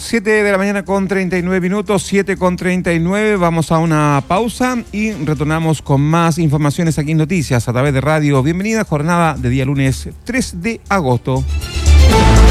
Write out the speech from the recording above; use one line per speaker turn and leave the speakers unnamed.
7 de la mañana con 39 minutos, 7 con 39. Vamos a una pausa y retornamos con más informaciones aquí en Noticias a través de radio. Bienvenida, jornada de día lunes 3 de agosto.